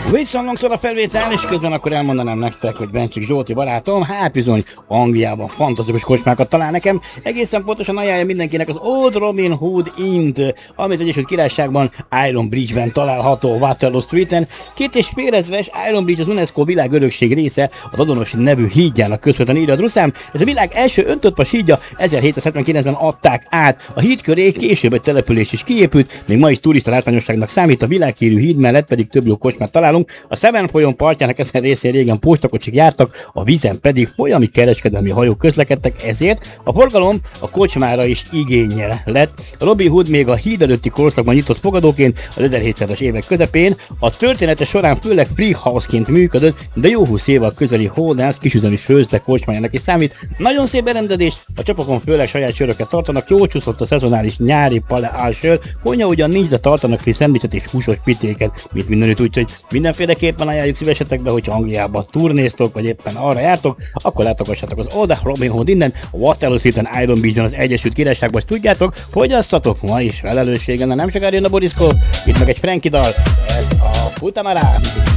Visszhangszor a felvétel, és közben akkor elmondanám nektek, hogy Bencsik Zsolti barátom, hát bizony Angliában fantasztikus kocsmákat talál nekem, egészen pontosan ajánlja mindenkinek az Old Robin Hood Inn-t, ami az Egyesült Királyságban Iron Bridge-ben található Waterloo Street-en. 2,5 ezres Iron Bridge az UNESCO világörökség része, az azonos nevű hídjának köszönhetően írja a Druszám. Ez a világ első öntöttpas hídja, 1779-ben adták át. A híd köré később egy település is kiépült, még ma is turista látványosságnak számít, a világhírű híd mellett pedig több jó kocsmát találunk. A Severn folyón partjának ezen részén régen postakocsik jártak, a vízen pedig folyami kereskedelmi hajók közlekedtek, ezért a forgalom a kocsmára is igénnyel lett. A Robin Hood még a híd előtti korszakban nyitott fogadóként, az 1700-as évek közepén, a története során főleg free house-ként működött, de jó 20 éve a közeli Holdhouse kisüzemi főzde kocsmájának is számít. Nagyon szép berendezés, a csapokon főleg saját söröket tartanak, jól csúszott a szezonális nyári pale sör, konyha ugyan nincs, de tartanak free szendvicset és húsos pitéket, mint mindenütt, úgyhogy mindenféleképpen ajánljuk szívesetekbe, hogyha Angliába turnéztok, vagy éppen arra jártok, akkor látogassatok az Old Robin Hood Inn-en, a Waterloo Street-en, Iron Beach-on, az Egyesült Királyságban, és tudjátok, fogyasztatok ma is felelősséggel, nem sokára jön a Boriszkó, itt meg egy Frankie dal, ez a Futamara.